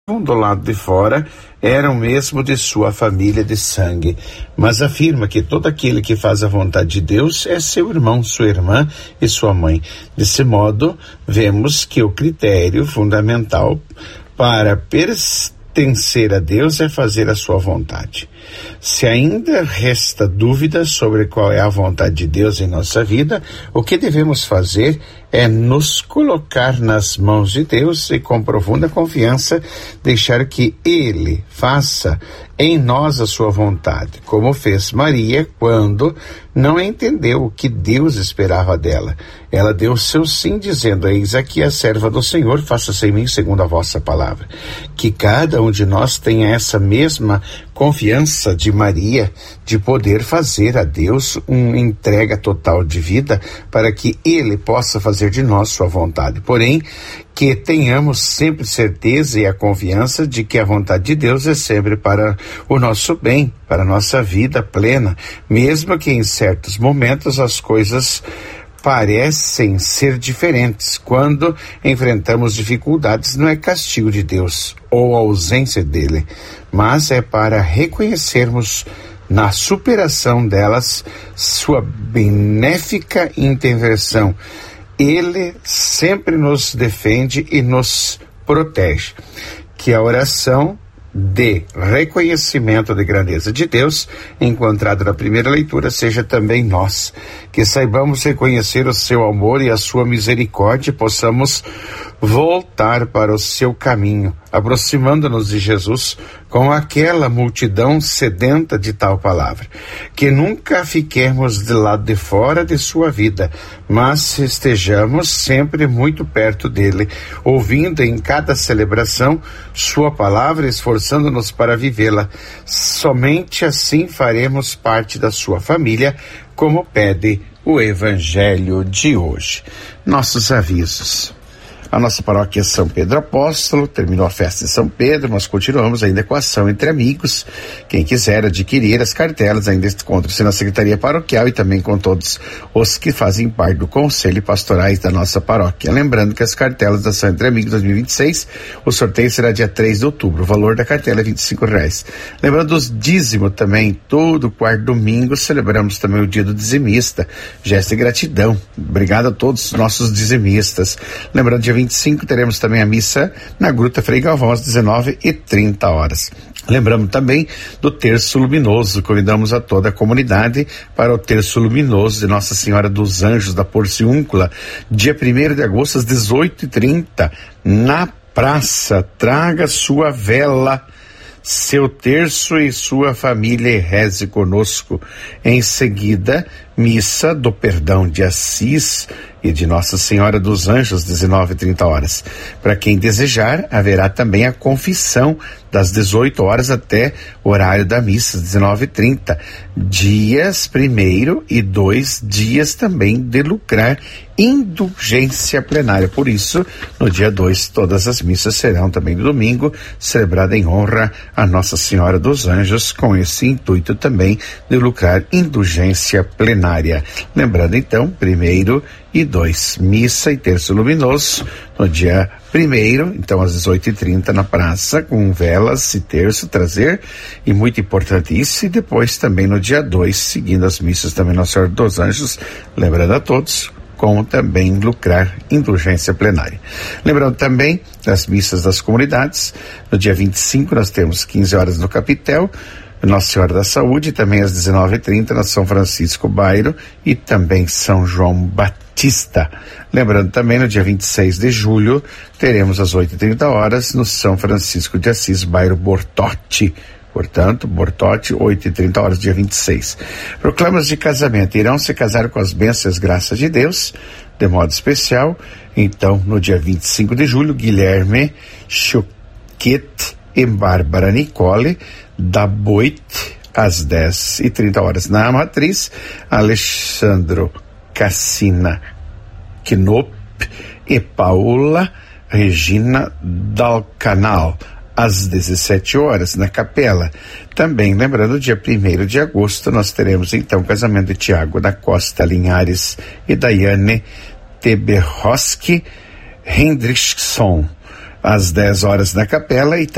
do lado de fora eram mesmo de sua família de sangue, mas afirma que todo aquele que faz a vontade de Deus é seu irmão, sua irmã e sua mãe. Desse modo, vemos que o critério fundamental para pertencer a Deus é fazer a sua vontade. Se ainda resta dúvida sobre qual é a vontade de Deus em nossa vida, o que devemos fazer é nos colocar nas mãos de Deus e, com profunda confiança, deixar que Ele faça em nós a sua vontade, como fez Maria quando não entendeu o que Deus esperava dela. Ela deu seu sim, dizendo: eis aqui a serva do Senhor, faça-se em mim segundo a vossa palavra. Que cada um de nós tenha essa mesma confiança de Maria, de poder fazer a Deus uma entrega total de vida para que Ele possa fazer de nós sua vontade. Porém, que tenhamos sempre certeza e a confiança de que a vontade de Deus é sempre para o nosso bem, para a nossa vida plena, mesmo que em certos momentos as coisas parecem ser diferentes. Quando enfrentamos dificuldades, não é castigo de Deus ou ausência dele, mas é para reconhecermos na superação delas sua benéfica intervenção. Ele sempre nos defende e nos protege. Que a oração de reconhecimento da grandeza de Deus, encontrada na primeira leitura, seja também nós. Que saibamos reconhecer o seu amor e a sua misericórdia e possamos voltar para o seu caminho, aproximando-nos de Jesus com aquela multidão sedenta de tal palavra. Que nunca fiquemos de lado de fora de sua vida, mas estejamos sempre muito perto dele, ouvindo em cada celebração sua palavra, esforçando-nos para vivê-la. Somente assim faremos parte da sua família, como pede o Evangelho de hoje. Nossos avisos. A nossa paróquia é São Pedro Apóstolo, terminou a festa de São Pedro, mas continuamos ainda com a ação entre amigos. Quem quiser adquirir as cartelas ainda encontra-se na Secretaria Paroquial e também com todos os que fazem parte do Conselho e Pastorais da nossa paróquia. Lembrando que as cartelas da Ação entre Amigos 2026, o sorteio será dia 3 de outubro, o valor da cartela é R$25. Lembrando os dízimos também, todo quarto domingo celebramos também o dia do dizimista, gesto de gratidão. Obrigado a todos os nossos dizimistas. Lembrando, dia 25 teremos também a missa na Gruta Frei Galvão às 19h30. Lembramos também do Terço Luminoso. Convidamos a toda a comunidade para o Terço Luminoso de Nossa Senhora dos Anjos da Porciúncula, dia 1º de agosto às 18h30, na praça. Traga sua vela, seu terço e sua família e reze conosco. Em seguida, missa do Perdão de Assis e de Nossa Senhora dos Anjos, 19h30. Para quem desejar, haverá também a confissão das 18h até o horário da missa, 19h30. Dias 1º e 2 dias também de lucrar indulgência plenária. Por isso, no dia 2, todas as missas serão também no domingo, celebrada em honra a Nossa Senhora dos Anjos, com esse intuito também de lucrar indulgência plenária. Lembrando então, 1º e 2, missa e terço luminoso, no dia 1º, então às 18h30 na praça, com velas e terço, trazer, e muito importante isso, e depois também no dia 2, seguindo as missas também Nossa Senhora dos Anjos, lembrando a todos, como também lucrar indulgência plenária. Lembrando também das missas das comunidades, no dia 25 nós temos 15h no Capitel, Nossa Senhora da Saúde, também às 19h30 na São Francisco Bairro e também São João Batista. Lembrando também, no dia 26 de julho, teremos às 8h30 no São Francisco de Assis, bairro Bortote. Portanto, Bortote, 8h30, dia 26. Proclamas de casamento irão se casar com as bênçãos e graças de Deus, de modo especial. Então, no dia 25 de julho, Guilherme Choquete e Bárbara Nicole, da Boite, às 10h30 na Matriz, Alexandro Cassina Knop e Paula Regina Dalcanal, às 17h na Capela. Também, lembrando, dia 1º de agosto, nós teremos então o casamento de Tiago da Costa Linhares e Daiane Teberroski Hendrickson, às 10h na Capela, e